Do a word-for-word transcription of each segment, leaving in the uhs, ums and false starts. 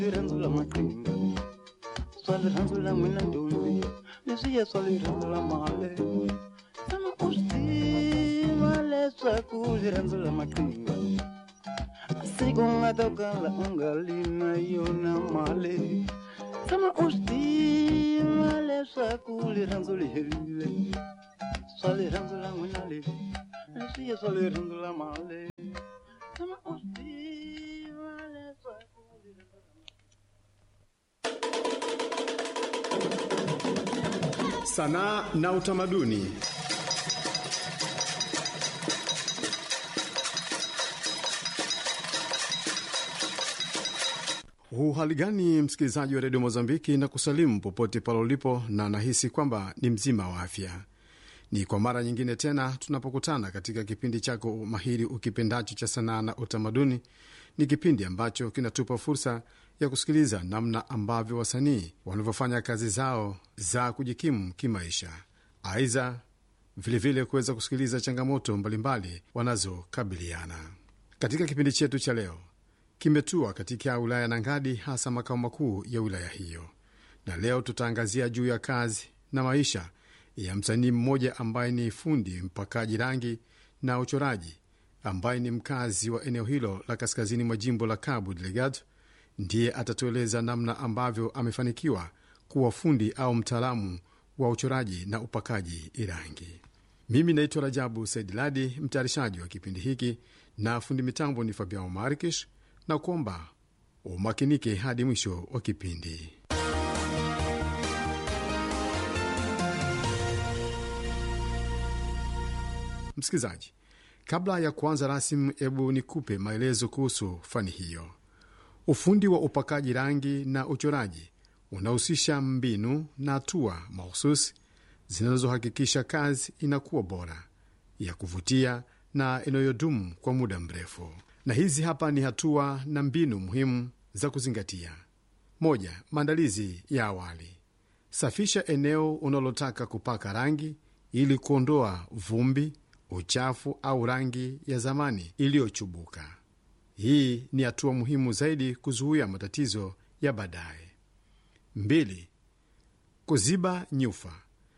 Ranzula matinga, swali ranzula mwina dumbi, nisiya swali ranzula male. Sama usti male swakuli ranzula matinga. Sigunga toka la ungalina yona male. Sama usti male swakuli ranzuli hele. Swali ranzula mwina le, nisiya swali ranzula male. Sama usti male swakuli ranzula. Sanaa na utamaduni. Hali gani msikilizaji wa Radio Mozambiki, na kusalimu popote pale ulipo, na nahisi kwamba ni mzima wa afya. Ni kwa mara nyingine tena tunapokutana katika kipindi chako mahiri ukipendacho cha sanaa na utamaduni. Ni kipindi ambacho kinatupa fursa ya kusikiliza namna ambavyo wasanii wanavyofanya kazi zao za kujikimu kimaisha, aidha vilevile kuweza kusikiliza changamoto mbalimbali wanazokabiliana. Katika kipindi chetu cha leo kimetua katika wilaya Nangadi, hasa makao makuu ya wilaya hiyo, na leo tutaangazia juu ya kazi na maisha ya msanii mmoja ambaye ni fundi mpakaji rangi na uchoraji, ambaye ni mkazi wa eneo hilo la kaskazini mwa jimbo la Cabo Delgado. Ndiye atatueleza namna ambavyo amefanikiwa kuwa fundi au mtaalamu wa uchoraji na upakaji rangi. Mimi naitwa Rajabu Saidiladi, mtayarishaji wa kipindi hiki, na fundi mitambo ni Fabiano Markish, na kuomba umakinike hadi mwisho wa kipindi. Msikilizaji, kabla ya kuanza rasmi, hebu nikupe maelezo kuhusu fani hiyo. Ufundi wa upakaji rangi na uchoraji unahusisha mbinu na hatua mahususi zinazohakikisha kazi inakuwa bora, ya kuvutia na inayodumu kwa muda mrefu. Na hizi hapa ni hatua na mbinu muhimu za kuzingatia. Moja, maandalizi ya awali. Safisha eneo unalotaka kupaka rangi ili kuondoa vumbi, uchafu au rangi ya zamani iliyochubuka. Hii ni hatua muhimu zaidi kuzuia matatizo ya baadaye. Mbili, kuziba nyufa.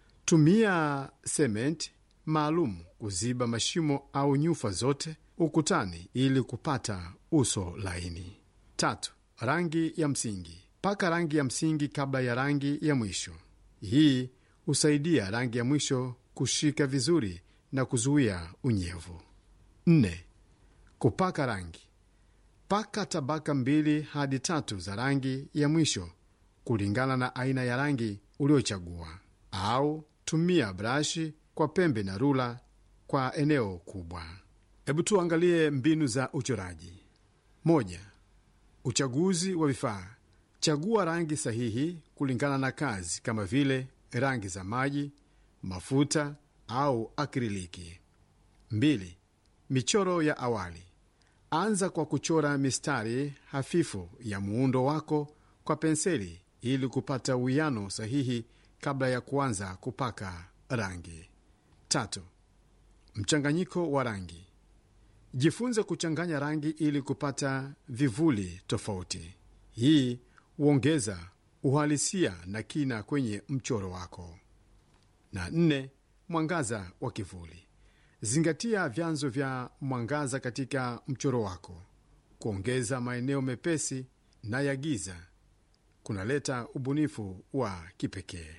Tumia cement maalum kuziba mashimo au nyufa zote ukutani ili kupata uso laini. Tatu, rangi ya msingi. Paka rangi ya msingi kabla ya rangi ya mwisho. Hii husaidia rangi ya mwisho kushika vizuri na kuzuia unyevu. Nne, kupaka rangi. Paka tabaka mbili hadi tatu za rangi ya mwisho kulingana na aina ya rangi uliochagua, au tumia brashi kwa pembe na rula kwa eneo kubwa. Hebu tuangalie mbinu za uchoraji. Moja, uchaguzi wa vifaa. Chagua rangi sahihi kulingana na kazi, kama vile rangi za maji, mafuta au akriliki. Mbili, michoro ya awali. Anza kwa kuchora mistari hafifu ya muundo wako kwa penseli ili kupata uwiano sahihi kabla ya kuanza kupaka rangi. Tatu, mchanganyiko wa rangi. Jifunze kuchanganya rangi ili kupata vivuli tofauti. Hii huongeza uhalisia na kina kwenye mchoro wako. Na nne, mwangaza wa kivuli. Zingatia vyanzo vya mwangaza katika mchoro wako. Kuongeza maeneo mepesi na ya giza kunaleta ubunifu wa kipekee.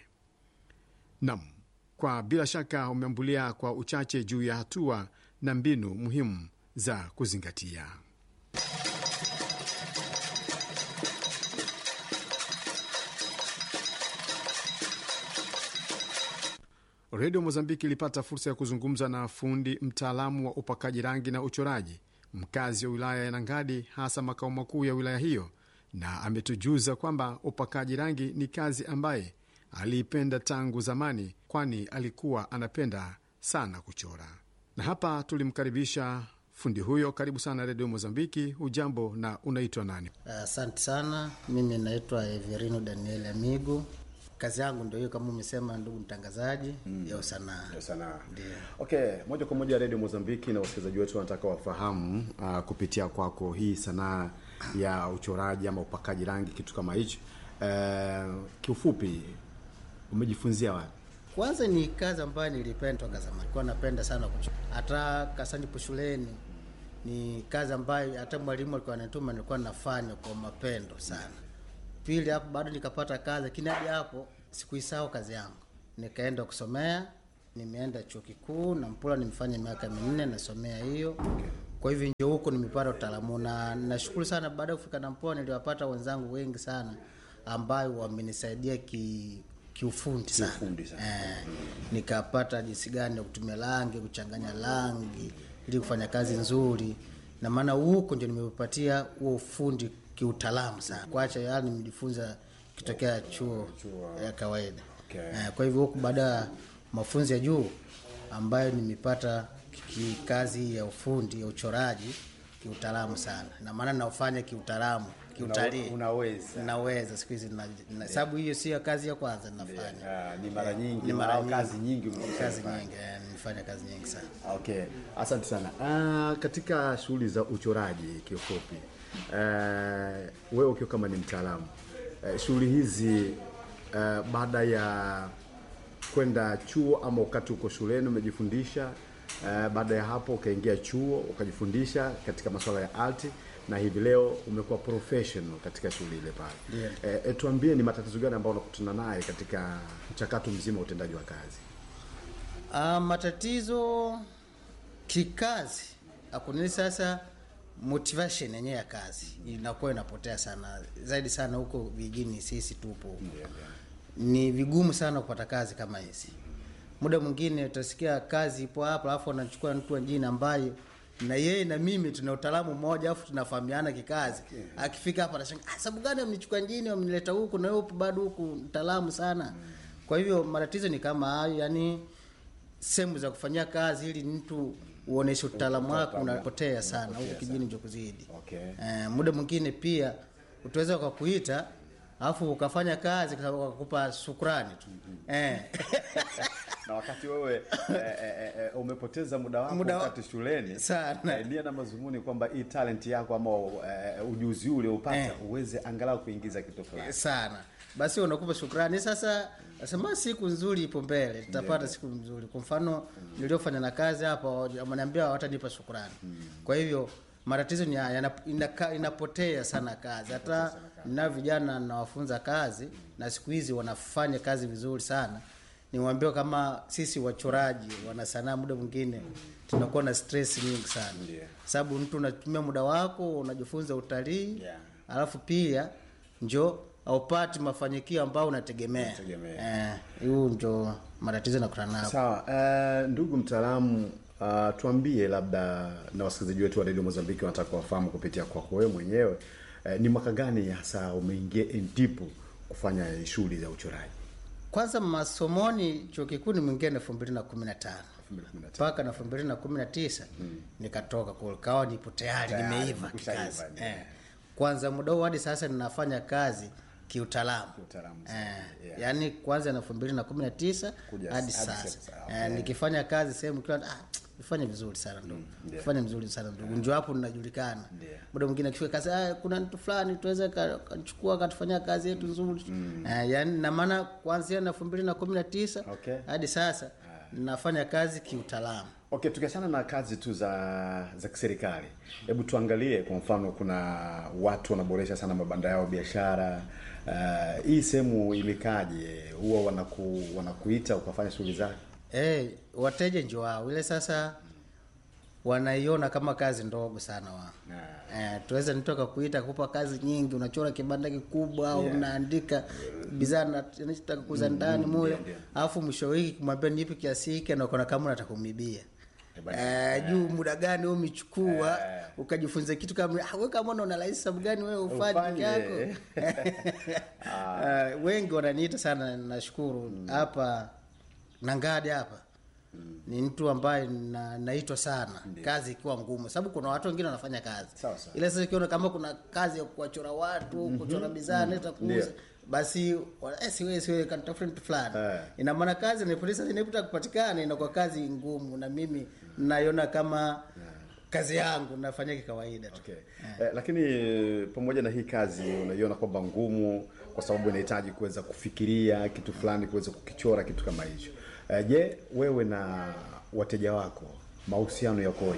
Nam, kwa bila shaka umeambulia kwa uchache juu ya hatua na mbinu muhimu za kuzingatia. Radio Mozambiki ilipata fursa ya kuzungumza na fundi mtaalamu wa upakaji rangi na uchoraji, mkazi wa wilaya ya Nangadi, hasa makao makuu ya wilaya hiyo, na ametujuza kwamba upakaji rangi ni kazi ambaye aliipenda tangu zamani, kwani alikuwa anapenda sana kuchora. Na hapa tulimkaribisha fundi huyo. Karibu sana Radio Mozambiki. Ujambo na unaitwa nani? Asante uh, sana. Mimi naitwa Everino Daniel Amigo. Kazi yangu ndio hiyo kama umesema ndugu mtangazaji, mm. ya sanaa. Ya sanaa. Ndio. Okay, moja kwa moja Radio Mozambiki na wasikilizaji wetu wanataka wafahamu uh, kupitia kwako hii sanaa ya uchoraji ama upakaji rangi, kitu kama hicho. Eh, kiufupi umejifunzia wapi? Kwanza ni kazi ambayo nilipenda toka zamani. Nilikuwa napenda sana kuchora. Hata kasani po shuleni ni kazi ambayo hata mwalimu alikuwa anatuma nilikuwa nafanya kwa mapendo sana. Pili hapo bado nikapata kazi, lakini hadi hapo sikuisahau kazi yangu. Nikaenda kusomea, nimeenda chuo kikuu na Mpula nimefanya miaka minne nasomea hiyo. Kwa hivyo ndio huko nimepata utaalamu na nashukuru sana baada ya kufika Mpula niliwapata wenzangu wengi sana ambao wamenisaidia ki kiufundi sana. Kiufundi sana. Eh, nikapata jinsi gani ya kutumia rangi, kuchanganya rangi ili kufanya kazi nzuri. Na maana huko ndio nimepatia huo ufundi kiutaalamu sana. Kuacha yani nimejifunza kitokea chuo ya kawaida. Okay. Eh, kwa hivyo huko baada mafunzo ya juu ambayo nimepata kazi ya ufundi ya uchoraji kiutaalamu sana. Na maana naufanya kiutaalamu, kiutalii. Unaweza. Naweza siku hizi na sababu hiyo sio kazi ya kwanza ninafanya. Yeah, ni mara nyingi, ni mara nyingi, kazi nyingi kazi nyingi, nimefanya kazi nyingi sana. Okay. Asante sana. Uh, katika shughuli za uchoraji kiufupi. Uh, wewe ukiwa kama ni mtaalamu, uh, shughuli hizi uh, baada ya kwenda chuo ama wakati uko shuleni umejifundisha, uh, baada ya hapo ukaingia chuo ukajifundisha katika masuala ya art na hivi leo umekuwa professional katika shughuli ile pale. Yeah. Eh, tuambie ni matatizo gani ambayo unakutana naye katika mchakato mzima wa utendaji wa kazi? Ah, uh, matatizo kikazi. Hakunini sasa motivation yenyewe ya kazi inakuwa inapotea sana. Zaidi sana huko vijijini sisi tupo. Yeah, yeah. Ni vigumu sana kupata kazi kama hizi. Muda mwingine utasikia kazi ipo hapa alafu anachukua mtu mwingine ambaye na yeye na mimi tuna utaalamu mmoja afu tunafahamiana kikazi. Yeah. Akifika hapa anashangaa, "Ah, sababu gani mnichukua njini mnileta huku na wewe bado huku mtaalamu sana?" Mm. Kwa hivyo matatizo ni kama hayo, yani sehemu za kufanyia kazi ili mtu uoneshe utaalamu wako unapotea sana huko kijini ndio kuzidi. Okay. Eh, muda mwingine pia utaweza kukuita alafu ukafanya kazi kwa sababu kukupa shukrani tu. Mm-hmm. Eh. Na wakati wewe eh, eh, eh, umepoteza muda wako muda wakati shuleni sana. Eh, nia na mazumuni kwamba hii talent yako ama eh, ujuzi ule upata eh, uweze angalau kuingiza kitu fulani. Sana. Basi unakupa shukrani. Sasa nasema siku nzuri ipo mbele. Tutapata yeah, siku nzuri. Kwa mfano mm, niliofanya na kazi hapa wameniambia watanipa shukrani. Mm. Kwa hivyo matatizo ni haya inapotea sana kazi. Hata na vijana nawafunza kazi na siku hizi wanafanya kazi vizuri sana. Niwaambia kama sisi wachoraji wana sanaa muda mwingine tunakuwa na stress nyingi sana. Yeah. Sababu mtu unatumia muda wako unajifunza utalii. Yeah. Alafu pia njoo haupati mafanikio ambayo unategemea. Eh, hiyo ndio matatizo nakutana nayo. Sawa. Uh, ndugu mtaalamu, uh, tuambie labda na wasikilizaji wetu wa Radio Mozambique wanataka kufahamu kupitia kwako wewe mwenyewe, uh, ni mwaka gani hasa umeingia ndipo kufanya shughuli za uchoraji? Kwanza masomoni chuo kikuu nimeingia elfu mbili na kumi na tano. Mpaka na elfu mbili na kumi na tisa hmm, nikatoka kule kawa nipo tayari nimeiva kazi. Eh. Kwanza muda hadi sasa ninafanya kazi kiutaalamu. Kiutaalamu. Eh, yeah. Yaani kwanza na elfu mbili na kumi na tisa hadi sasa. Okay. Eh, nikifanya kazi sehemu kwa ah nifanye vizuri sana ndugu. Mm, yeah. Nifanye vizuri sana ndugu. Yeah. Njoo hapo ninajulikana. Yeah. Muda mwingine akifika kazi ah kuna mtu fulani tuweze kuchukua akatufanyia kazi yetu nzuri. Mm. Eh, yaani na maana kuanzia na elfu mbili na kumi na tisa okay, hadi sasa ninafanya kazi kiutaalamu. Okay, tukiachana na kazi tu za za kiserikali. Hebu tuangalie kwa mfano kuna watu wanaboresha sana mabanda yao biashara. Uh, hii sehemu ilikaje? Huwa wanaku wanakuita ukafanya shughuli zake? Eh, hey, wateja ndio wao. Ile sasa wanaiona kama kazi ndogo sana wao. Eh, tuweza nitoka kuita kupa kazi nyingi, unachora kibanda kikubwa au yeah, unaandika bidhaa na unataka kuuza ndani mule, alafu mwisho wiki kumwambia nipe kiasi hiki na ukaona kama unataka kumibia. Eh, juu muda gani wewe umechukua ukajifunza kitu kama ah wewe kama una rahisi sababu gani wewe ufanye yako. Uh, wengi wananiita sana, nashukuru hapa mm, Nangadi hapa. Mm. Ni mtu ambaye na, naitwa sana. Ndiyo. Kazi ikiwa ngumu sababu kuna watu wengine wanafanya kazi. Sawa sawa. Ile sasa kiona kama kuna kazi ya kuwachora watu, mm-hmm, kuchora bidhaa na kuuza, basi eh siwe siwe kantafuta fulani. Yeah. Ina maana kazi ni polisi inapotaka kupatikana inakuwa kazi ngumu na mimi naiona kama yeah, kazi yangu nafanya kawaida tu. Okay. Eh, lakini pamoja na hii kazi unaiona kwamba ngumu kwa sababu inahitaji kuweza kufikiria kitu fulani, kuweza kukichora kitu kama hicho. Eh, je, wewe na wateja wako mahusiano yakoje?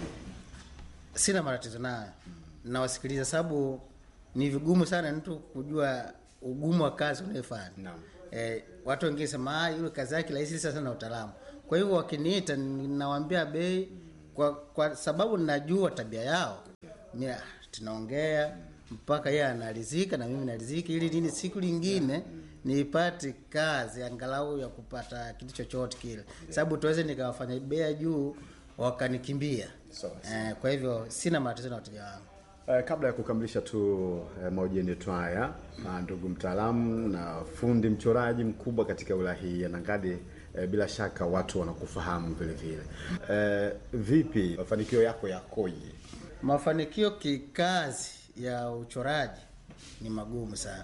Sina matatizo nayo. Nawasikiliza sababu ni vigumu sana mtu kujua ugumu wa kazi unayofanya. Naam. Eh, watu wengine sema ah yule kazi yake rahisi sana na utaalamu. Kwa hivyo wakiniita ninawaambia bei kwa kwa sababu ninajua tabia yao. Mimi tunaongea mpaka yeye analizika na mimi nalizika ili nini siku nyingine nipate kazi angalau ya kupata kitu chochote kile. Sababu tuweze nikawafanya bei juu wakanikimbia. So, eh, kwa hivyo sina matatizo na wateja wangu. Uh, kabla ya kukamilisha tu uh, mahojiano yetu haya, uh, ndugu mtaalamu na fundi mchoraji mkubwa katika wilaya hii ya Nangadi, uh, bila shaka watu wanakufahamu vile vile. Uh, vipi mafanikio yako yakoje? Mafanikio kikazi ya uchoraji ni magumu sana.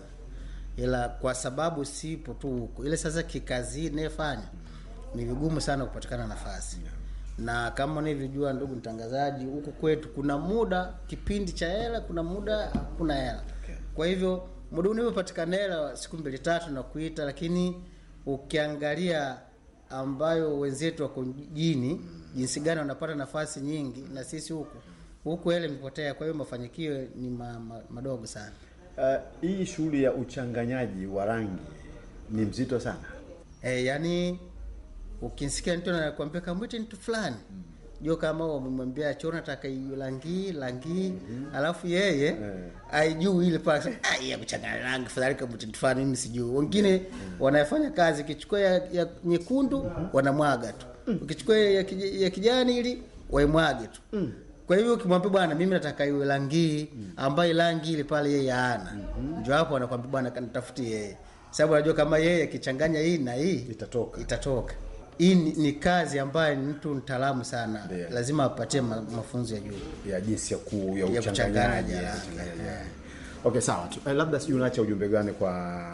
Ila kwa sababu sipo tu huko. Ile sasa kikazi nefanya ni vigumu sana kupatikana nafasi. Na kama unavyojua ndugu mtangazaji, huko kwetu kuna muda kipindi cha hela, kuna muda kuna hela. Kwa hivyo muda unapopatikana hela siku mbili tatu na kuita, lakini ukiangalia ambayo wenzetu wako jini jinsi gani wanapata nafasi nyingi na sisi huko huko hela imepotea. Kwa hiyo mafanikio ni ma, ma, madogo sana. Uh, hii shughuli ya uchanganyaji wa rangi ni mzito sana. Eh, yani ukinisikia mtu anakuambia kamwite mtu fulani, mm. Jua kama wamemwambia chora nataka hiyo rangi, rangi, mm-hmm. Alafu yeye yeah. Haijui ile pale, ah ya kuchanganya rangi fulani kama mtu fulani mimi sijui. Wengine mm-hmm. wanafanya kazi kichukua ya, ya nyekundu, mm-hmm. wanamwaga tu. Mm-hmm. Ukichukua ya, ya kijani ili waimwage tu. Mm-hmm. Kwa hivyo ukimwambia bwana mimi nataka hiyo rangi ambayo rangi ile pale yeye hana. Mm-hmm. Ndio hapo anakuambia bwana kanitafutie yeye. Sababu anajua kama yeye akichanganya hii na hii itatoka. Itatoka. Hii ni, ni kazi ambayo ni mtu mtaalamu sana. Yeah. Lazima apatie ma, mafunzo ya juu ya jinsi ya ku ya uchanganyaji. Yeah. Yeah. Okay, sawa tu. Eh, labda sijui unaacha ujumbe gani kwa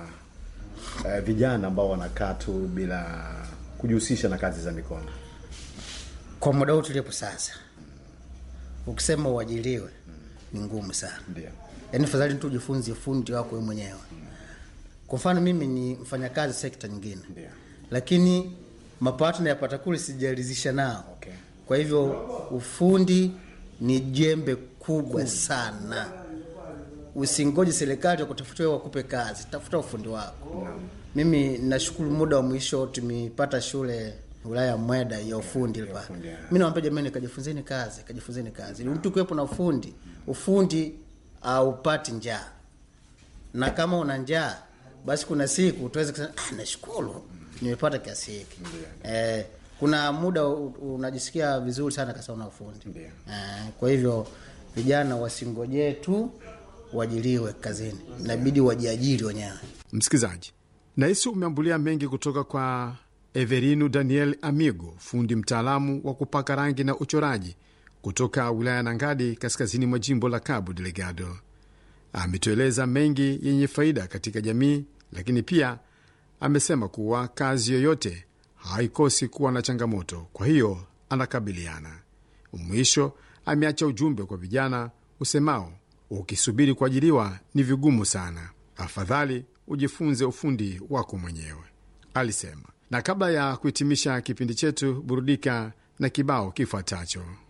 eh, vijana ambao wanakaa tu bila kujihusisha na kazi za mikono? Kwa muda huu tulipo sasa. Ukisema uajiriwe ni ngumu sana. Ndio. Yaani fadhali tu ujifunze fundi wako wewe mwenyewe. Kwa mfano mimi ni mfanyakazi sekta nyingine. Ndio. Lakini mapato nayapata kule sijalizisha nao. Okay. Kwa hivyo ufundi ni jembe kubwa sana. Usingoje serikali kutafutia wakupe kazi, tafuta ufundi wako. No. Mimi nashukuru muda wa mwisho tumepata shule wilaya Mweda ya ufundi hapa. Mimi naomba jamani kajifunzeni kazi, kajifunzeni kazi. Ili mtu kuepo na ufundi, ufundi haupati njaa. Na kama una njaa, basi kuna siku utaweza kusema ah nashukuru nimepata kiasi hiki. Eh, kuna muda unajisikia vizuri sana kasa una ufundi. Eh, kwa hivyo vijana wasingoje tu waajiriwe kazini. Inabidi wajiajiri wenyewe. Msikizaji, nahisi umeambulia mengi kutoka kwa Everino Daniel Amigo, fundi mtaalamu wa kupaka rangi na uchoraji kutoka wilaya Nangadi kaskazini mwa jimbo la Cabo Delgado. Ametueleza mengi yenye faida katika jamii, lakini pia amesema kuwa kazi yoyote haikosi kuwa na changamoto, kwa hiyo anakabiliana. Mwisho ameacha ujumbe kwa vijana usemao ukisubiri kuajiriwa ni vigumu sana, afadhali ujifunze ufundi wako mwenyewe, alisema. Na kabla ya kuhitimisha kipindi chetu, burudika na kibao kifuatacho.